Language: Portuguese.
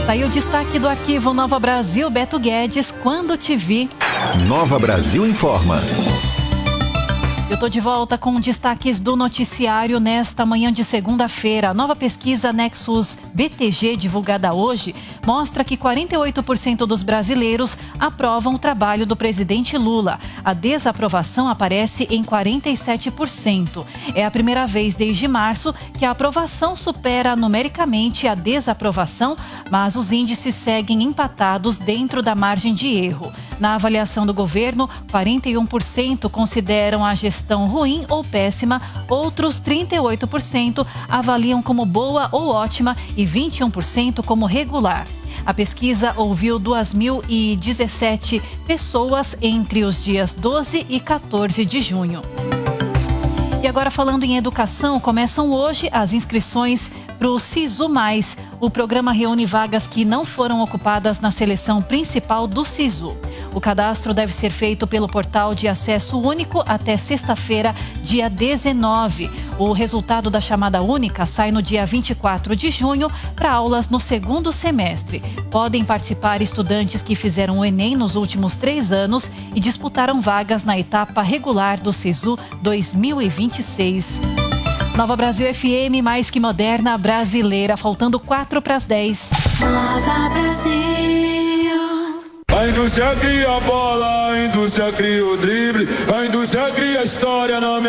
Daí o destaque do arquivo Nova Brasil, Beto Guedes, quando te vi. Nova Brasil informa. Eu estou de volta com destaques do noticiário nesta manhã de segunda-feira. A nova pesquisa Nexus BTG, divulgada hoje, mostra que 48% dos brasileiros aprovam o trabalho do presidente Lula. A desaprovação aparece em 47%. É a primeira vez desde março que a aprovação supera numericamente a desaprovação, mas os índices seguem empatados dentro da margem de erro. Na avaliação do governo, 41% consideram a gestão ruim ou péssima, outros 38% avaliam como boa ou ótima e 21% como regular. A pesquisa ouviu 2.017 pessoas entre os dias 12 e 14 de junho. E agora, falando em educação, começam hoje as inscrições para o SISU+. O programa reúne vagas que não foram ocupadas na seleção principal do SISU. O cadastro deve ser feito pelo portal de acesso único até sexta-feira, dia 19. O resultado da chamada única sai no dia 24 de junho para aulas no segundo semestre. Podem participar estudantes que fizeram o Enem nos últimos 3 anos e disputaram vagas na etapa regular do SISU 2026. Nova Brasil FM, mais que moderna, brasileira, faltando 4 para as 10. Nova Brasil. A indústria cria a bola, a indústria cria o drible, a indústria cria a história, não me